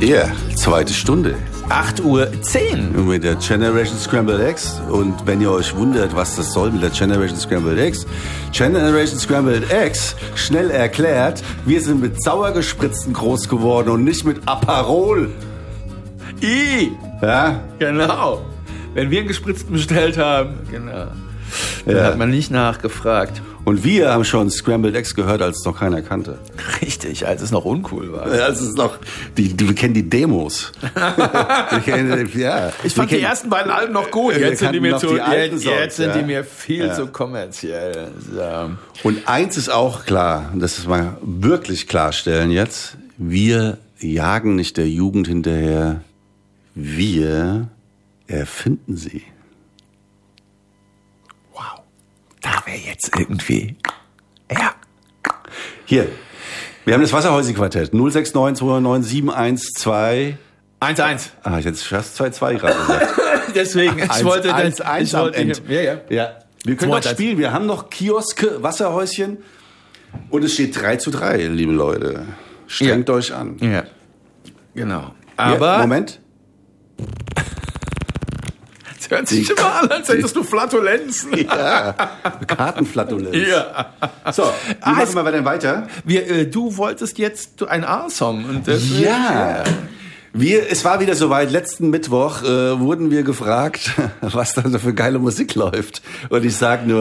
Ja, zweite Stunde. 8:10 Uhr. Mit der Generation Scrambled Eggs. Und wenn ihr euch wundert, was das soll mit der Generation Scrambled Eggs. Generation Scrambled Eggs, schnell erklärt, wir sind mit Sauergespritzten groß geworden und nicht mit Aperol. Ja? Genau. Wenn wir einen gespritzten bestellt haben, genau. Dann hat man nicht nachgefragt. Und wir haben schon Scrambled Eggs gehört, als es noch keiner kannte. Richtig, als es noch uncool war. Als es noch, wir kennen die Demos. Ich fand die ersten beiden Alben noch gut. Jetzt sind die mir viel zu kommerziell. So. Und eins ist auch klar, und das ist mal wirklich klarstellen jetzt, wir jagen nicht der Jugend hinterher, wir erfinden sie. Da wäre jetzt irgendwie... Ja. Hier, wir haben das Wasserhäuschen-Quartett. 069 297 12 1-1. Ah, ich hätte fast 2-2 gerade gesagt. Deswegen, ich wollte... Ja. Wir können noch spielen. Wir haben noch Kioske, Wasserhäuschen. Und es steht 3-3, liebe Leute. Strengt euch an. Ja, genau. Aber... Moment. Hört sich immer an, als hättest du Flatulenzen. Ja, Kartenflatulenz. Ja. So, wie machen wir denn weiter? Du wolltest jetzt einen A-Song. Und es war wieder soweit. Letzten Mittwoch wurden wir gefragt, was da so für geile Musik läuft. Und ich sage nur,